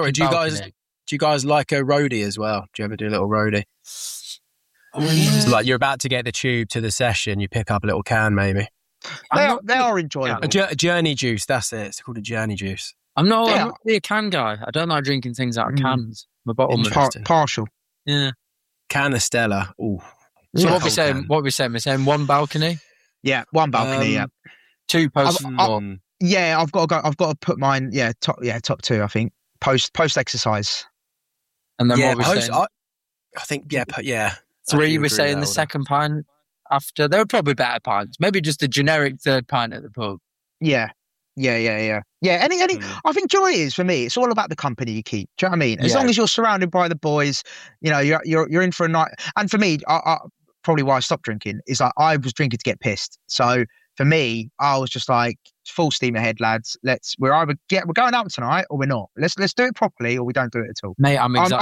you guys like a roadie as well? Do you ever do a little roadie? It's like you're about to get the tube to the session, you pick up a little can maybe. They are enjoyable. A journey juice, that's it. It's called a journey juice. I'm not really a can guy. I don't like drinking things out of cans. I'm a bottle partial. Yeah. Can of Stella. Ooh. So what we saying? We're saying one balcony? Yeah, one balcony, yeah. 2 post Yeah, I've got to put mine, top 2, I think. Post exercise. And then what we're saying? I think, 3, we're saying the second pint after. There were probably better pints. Maybe just a generic third pint at the pub. Yeah. Yeah. Any. I think joy is for me. It's all about the company you keep. Do you know what I mean? As long as you're surrounded by the boys, you know, you're in for a night. And for me, I probably why I stopped drinking is like I was drinking to get pissed. So for me, I was just like full steam ahead, lads. We're going out tonight or we're not. Let's do it properly or we don't do it at all. Mate,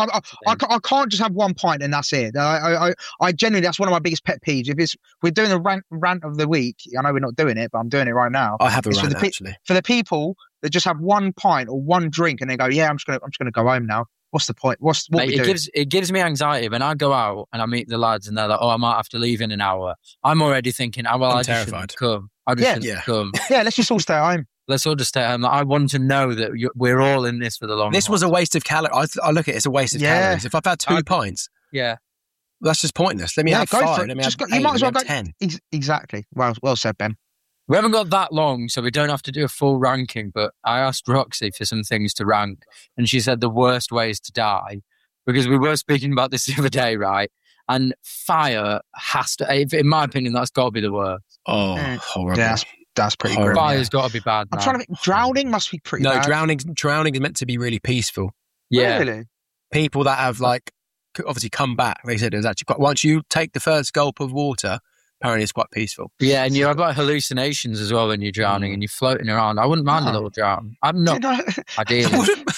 I can't just have one pint and that's it. I genuinely, that's one of my biggest pet peeves. We're doing a rant of the week. I know we're not doing it, but I'm doing it right now. I have a rant actually. For the people that just have one pint or one drink and they go, yeah, I'm just gonna go home now. What's the point? It gives me anxiety when I go out and I meet the lads and they're like, oh, I might have to leave in an hour. I'm already thinking, I just shouldn't come. I just shouldn't come. Yeah, let's just all stay at home. Let's all just stay at home. Like, I want to know that we're all in this for the long This haul. was a waste of calories. I look at it as a waste of calories. If I've had 2 pints, that's just pointless. Let me have 5. Let me have 8. You might as well go 10. Exactly. Well said, Ben. We haven't got that long, so we don't have to do a full ranking, but I asked Roxy for some things to rank, and she said the worst ways to die, because we were speaking about this the other day, right? And fire has to, in my opinion, that's got to be the worst. Oh, horrible. Yeah, that's pretty grim. Fire's got to be bad. I'm trying to think, drowning must be pretty bad. No, drowning is meant to be really peaceful. Yeah. Really? People that have, like, obviously come back, they said it was actually quite, once you take the first gulp of water, apparently it's quite peaceful. Yeah, and you have like hallucinations as well when you're drowning and you're floating around. I wouldn't mind a little drown. I'm not ideally.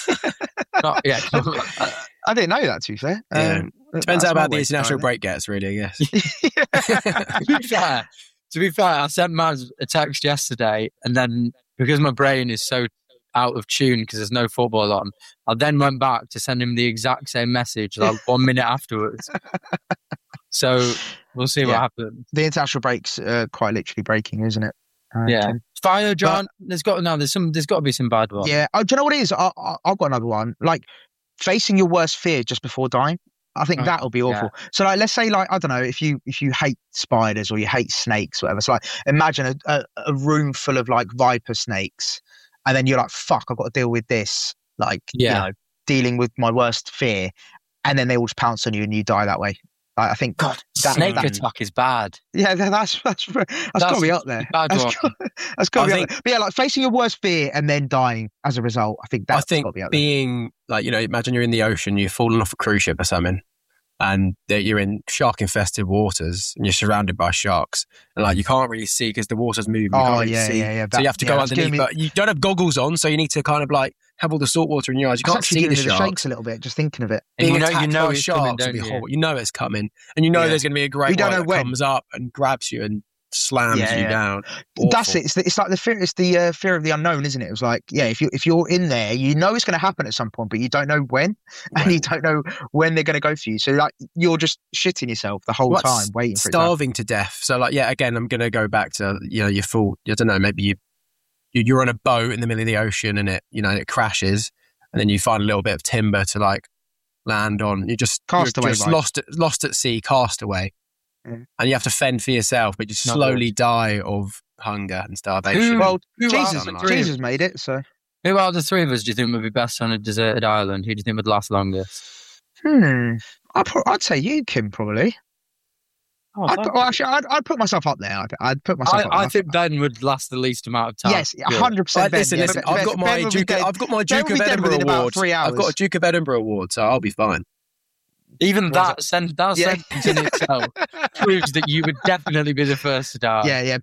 I didn't know that, to be fair. Depends how bad the international break gets, really, I guess. To be fair, I sent Maz a text yesterday, and then because my brain is so out of tune because there's no football on, I then went back to send him the exact same message like 1 minute afterwards. So we'll see what happens. The international break's quite literally breaking, isn't it? Fire, John. There's got to be some bad ones. Yeah. Do you know what it is? I've got another one. Like facing your worst fear just before dying. I think that'll be awful. Yeah. So like, let's say like, I don't know, if you hate spiders or you hate snakes, whatever. So like, imagine a room full of like viper snakes, and then you're like, fuck, I've got to deal with this. Like, you know, dealing with my worst fear, and then they all just pounce on you and you die that way. I think snake attack is bad. Yeah, that's got to be up there. That's got to be up there. But yeah, like facing your worst fear and then dying as a result. I think that's got to be up there. Being like, you know, imagine you're in the ocean, you're falling off a cruise ship or something, and you're in shark-infested waters, and you're surrounded by sharks, and like you can't really see because the water's moving. Yeah. So you have to go underneath, but you don't have goggles on, so you need to kind of like have all the salt water in your eyes. You can't see the sharks. Shakes a little bit just thinking of it. And you know it's sharks coming, horrible. You know it's coming, and you know there's going to be a great one that comes up and grabs you and slams you down. Awful. That's it. It's like the fear. It's the fear of the unknown, isn't it? It was like, if you're in there, you know it's going to happen at some point, but you don't know when, and you don't know when they're going to go for you. So like you're just shitting yourself the whole time, waiting for starving to death. So like, again, I'm going to go back to your full. I don't know, maybe you're on a boat in the middle of the ocean and it crashes, and then you find a little bit of timber to like land on. You're just lost at sea, cast away. And you have to fend for yourself, but you slowly die of hunger and starvation. Jesus made it, so. Who out of the three of us do you think would be best on a deserted island? Who do you think would last longest? I'd say you, Kim, probably. Oh, I'd put myself up there. I'd put myself up there. I think Ben would last the least amount of time. Yes, 100%. Listen, I've got my Duke of Edinburgh award. I've got a Duke of Edinburgh award, so I'll be fine. Even that sentence in itself proves that you would definitely be the first to die. Yeah.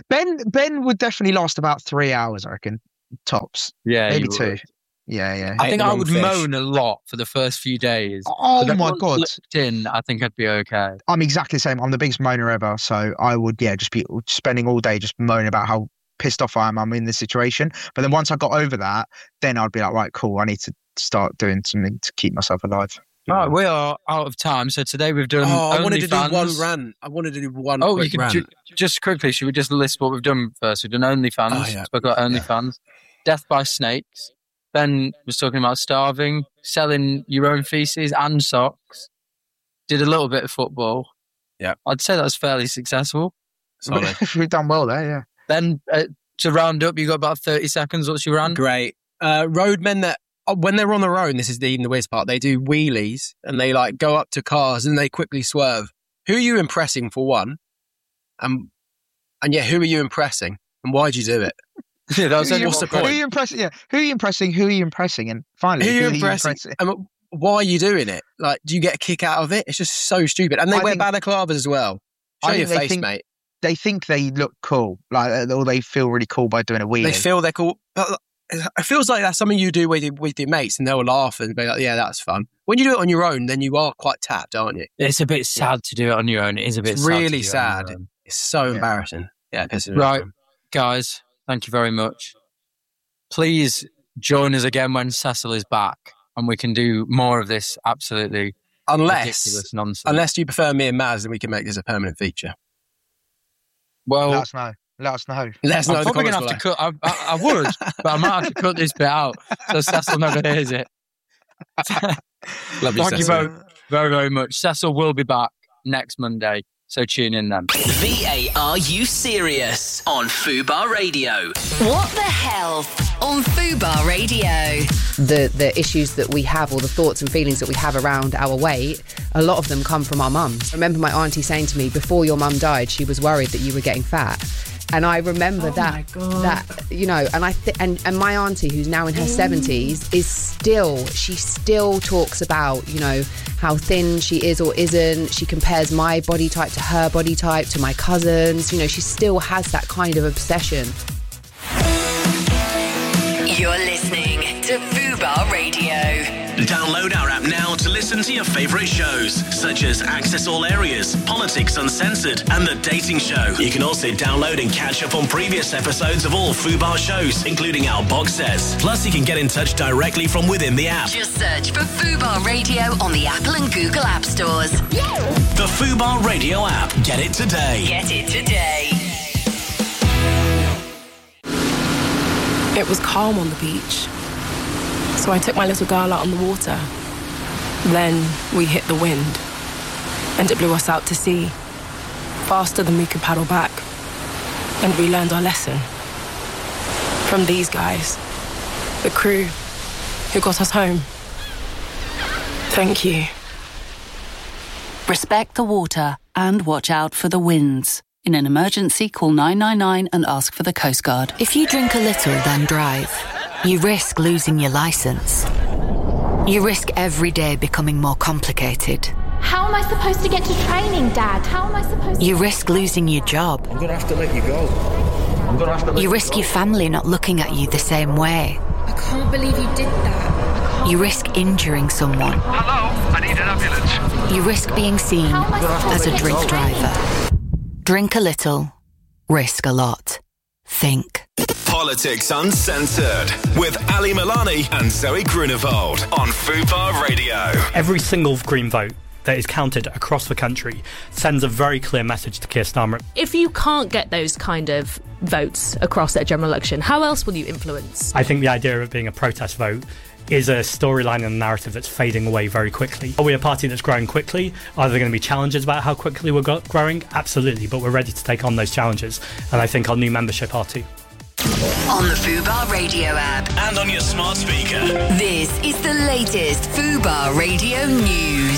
Ben would definitely last about 3 hours, I reckon, tops. Yeah, maybe 2. Yeah. I think I would moan a lot for the first few days. Oh my God! I think I'd be okay. I'm exactly the same. I'm the biggest moaner ever, so I would just be spending all day just moaning about how pissed off I am. I'm in this situation, but then once I got over that, then I'd be like, right, cool. I need to start doing something to keep myself alive. Right, we are out of time. So today we've done. I wanted to do OnlyFans. one rant. I wanted to do one. Oh, quick you can rant. just quickly. Should we just list what we've done first? We've done OnlyFans. Spoke about OnlyFans. Death by snakes. Ben was talking about starving, selling your own feces and socks. Did a little bit of football. Yeah, I'd say that was fairly successful. Solid. We've done well there. Yeah. Then to round up, you got about 30 seconds. What's your rant? Great. Roadmen that when they're on their own, this is the weird part. They do wheelies and they like go up to cars and they quickly swerve. Who are you impressing for one? And who are you impressing? And why do you do it? Yeah, that was what's the point? Who are you impressing? Yeah, who are you impressing? And finally, who are you impressing? And why are you doing it? Like, do you get a kick out of it? It's just so stupid. And they wear balaclavas as well. Show your face, mate. They think they look cool, or they feel really cool by doing a wheelie. They feel they're cool. But it feels like that's something you do with your mates, and they'll laugh and be like, "Yeah, that's fun." When you do it on your own, then you are quite tapped, aren't you? It's a bit sad to do it on your own. It is a bit really sad. It's so embarrassing. Yeah, right, guys. Thank you very much. Please join us again when Cecil is back, and we can do more of this absolutely ridiculous nonsense. Unless you prefer me and Maz, then we can make this a permanent feature. Well, let us know. I'm probably going to have to cut. I would, but I might have to cut this bit out so Cecil never hears it. Thank you very, very, very much. Cecil will be back next Monday, so tune in then. Are You Serious? On Fubar Radio. What the hell? On Fubar Radio. The issues that we have, or the thoughts and feelings that we have around our weight, a lot of them come from our mums. I remember my auntie saying to me, before your mum died, she was worried that you were getting fat. And I remember that, you know, and my auntie, who's now in her 70s, she still talks about, you know, how thin she is or isn't. She compares my body type to her body type, to my cousins. You know, she still has that kind of obsession. You're listening to Fubar Radio. Download our app now to listen to your favourite shows, such as Access All Areas, Politics Uncensored, and The Dating Show. You can also download and catch up on previous episodes of all Fubar shows, including our box sets. Plus, you can get in touch directly from within the app. Just search for Fubar Radio on the Apple and Google App Stores. The Fubar Radio app. Get it today. Get it today. It was calm on the beach, so I took my little girl out on the water. Then we hit the wind, and it blew us out to sea, faster than we could paddle back. And we learned our lesson from these guys, the crew who got us home. Thank you. Respect the water and watch out for the winds. In an emergency, call 999 and ask for the Coast Guard. If you drink a little, then drive, you risk losing your licence. You risk every day becoming more complicated. How am I supposed to get to training, Dad? How am I supposed to... You risk losing your job. I'm going to have to let you go. You risk your family not looking at you the same way. I can't believe you did that. You risk injuring someone. Hello, I need an ambulance. You risk being seen as a drink driver. Drink a little, risk a lot. Think. Politics Uncensored with Ali Milani and Zoe Grunewald on Fubar Radio. Every single Green vote that is counted across the country sends a very clear message to Keir Starmer. If you can't get those kind of votes across at a general election, how else will you influence? I think the idea of it being a protest vote is a storyline and a narrative that's fading away very quickly. Are we a party that's growing quickly? Are there going to be challenges about how quickly we're growing? Absolutely, but we're ready to take on those challenges, and I think our new membership are too. On the Fubar Radio app. And on your smart speaker. This is the latest Fubar Radio news.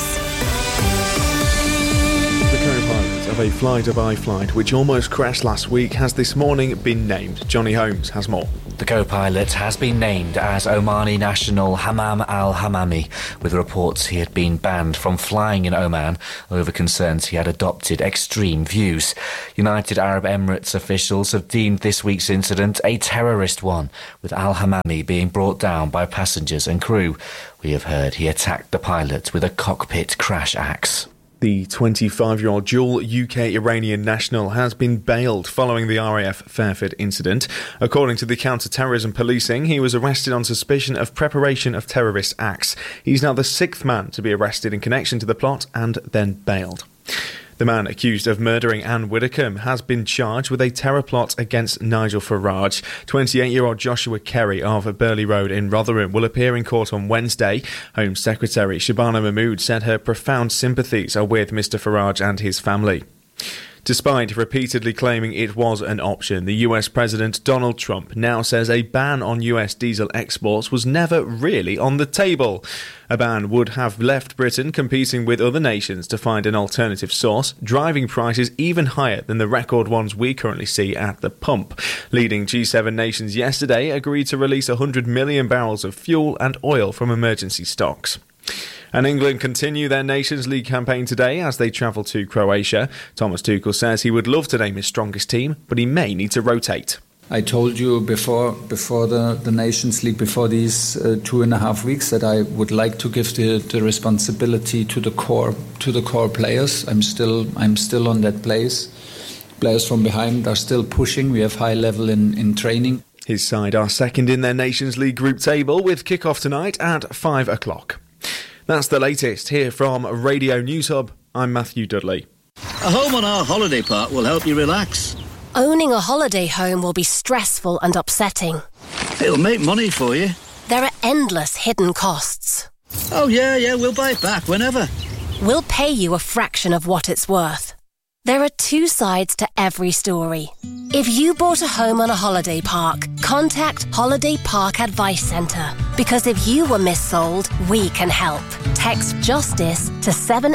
The co-pilot of a fly-Dubai flight which almost crashed last week has this morning been named. Johnny Holmes has more. The co-pilot has been named as Omani national Hammam al-Hammami, with reports he had been banned from flying in Oman over concerns he had adopted extreme views. United Arab Emirates officials have deemed this week's incident a terrorist one, with al-Hammami being brought down by passengers and crew. We have heard he attacked the pilot with a cockpit crash axe. The 25-year-old dual UK-Iranian national has been bailed following the RAF Fairford incident. According to the counter-terrorism policing, he was arrested on suspicion of preparation of terrorist acts. He's now the 6th man to be arrested in connection to the plot and then bailed. The man accused of murdering Anne Widdecombe has been charged with a terror plot against Nigel Farage. 28-year-old Joshua Kerry of Burley Road in Rotherham will appear in court on Wednesday. Home Secretary Shabana Mahmood said her profound sympathies are with Mr Farage and his family. Despite repeatedly claiming it was an option, the US President Donald Trump now says a ban on US diesel exports was never really on the table. A ban would have left Britain competing with other nations to find an alternative source, driving prices even higher than the record ones we currently see at the pump. Leading G7 nations yesterday agreed to release 100 million barrels of fuel and oil from emergency stocks. And England continue their Nations League campaign today as they travel to Croatia. Thomas Tuchel says he would love to name his strongest team, but he may need to rotate. I told you before the Nations League, before these 2.5 weeks, that I would like to give the responsibility to the core players. I'm still on that place. Players from behind are still pushing. We have high level in training. His side are second in their Nations League group table with kick-off tonight at 5 o'clock. That's the latest here from Radio News Hub. I'm Matthew Dudley. A home on our holiday park will help you relax. Owning a holiday home will be stressful and upsetting. It'll make money for you. There are endless hidden costs. Oh, yeah, we'll buy it back whenever. We'll pay you a fraction of what it's worth. There are two sides to every story. If you bought a home on a holiday park, contact Holiday Park Advice Centre. Because if you were missold, we can help. Text JUSTICE to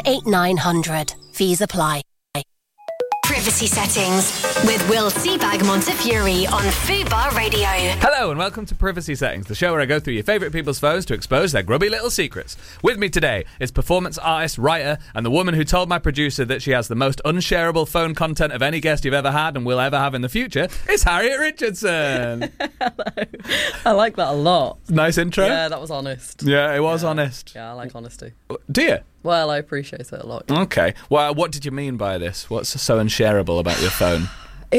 78900. Fees apply. Privacy settings with Will Seabag Montefiore on Fubar Radio. Hello and welcome to Privacy Settings, the show where I go through your favourite people's phones to expose their grubby little secrets. With me today is performance artist, writer, and the woman who told my producer that she has the most unshareable phone content of any guest you've ever had and will ever have in the future. It's Harriet Richardson. Hello. I like that a lot. Nice intro. Yeah, that was honest. Yeah, it was honest. Yeah, I like honesty. Do you? Well, I appreciate it a lot. Okay. Well, what did you mean by this? What's so unshareable about your phone?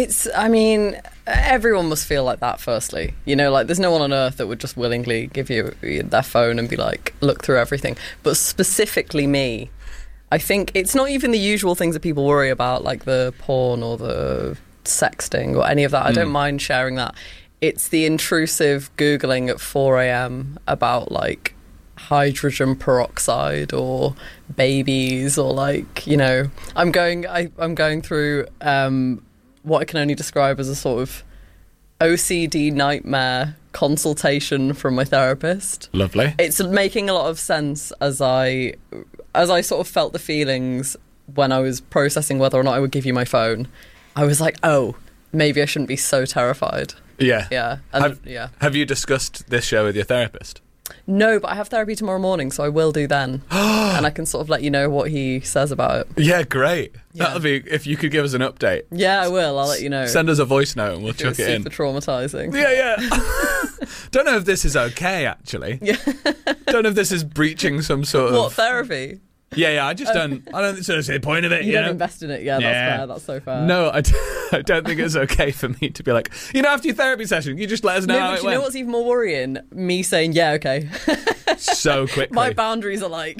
Everyone must feel like that, firstly. You know, like, there's no one on earth that would just willingly give you their phone and be like, look through everything. But specifically me, I think it's not even the usual things that people worry about, like the porn or the sexting or any of that. I don't mind sharing that. It's the intrusive Googling at 4 a.m. about, like, hydrogen peroxide or babies, or, like, you know, I'm going through what I can only describe as a sort of OCD nightmare consultation from my therapist. Lovely. It's making a lot of sense as I sort of felt the feelings when I was processing whether or not I would give you my phone. I was like, oh, maybe I shouldn't be so terrified. Yeah. Yeah. Have you discussed this show with your therapist? No, but I have therapy tomorrow morning, so I will do then. And I can sort of let you know what he says about it. Yeah, great. Yeah. That'll be, if you could give us an update. Yeah, I will. I'll let you know. Send us a voice note and we'll chuck it in. Super traumatising. Yeah. Don't know if this is okay, actually. Yeah. Don't know if this is breaching some sort of... What, therapy? Yeah, I don't see the point of it. You don't invest in it. Yeah, that's fair. That's so fair. No, I don't think it's okay for me to be like, after your therapy session, you just let us know how it went. You know what's even more worrying? Me saying, yeah, okay. So quickly. My boundaries are like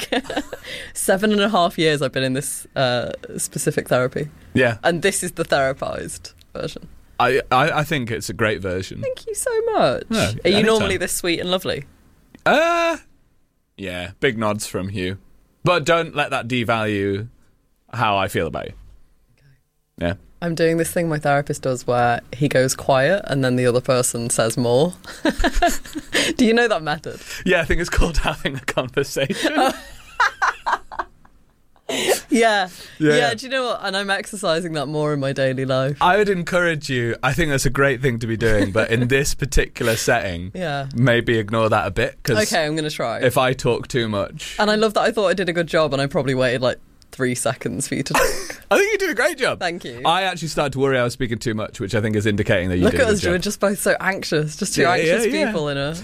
7.5 years I've been in this specific therapy. Yeah. And this is the therapized version. I think it's a great version. Thank you so much. No, are you normally this sweet and lovely? Yeah, big nods from Hugh. But don't let that devalue how I feel about you. Okay. Yeah. I'm doing this thing my therapist does where he goes quiet and then the other person says more. Do you know that method? Yeah, I think it's called having a conversation. Yeah. Do you know what? And I'm exercising that more in my daily life. I would encourage you. I think that's a great thing to be doing, but in this particular setting, maybe ignore that a bit. Okay, I'm going to try. If I talk too much. And I love that I thought I did a good job and I probably waited like 3 seconds for you to talk. I think you did a great job. Thank you. I actually started to worry I was speaking too much, which I think is indicating that you did a good job. Look at us, we're just both so anxious. Just two anxious people in a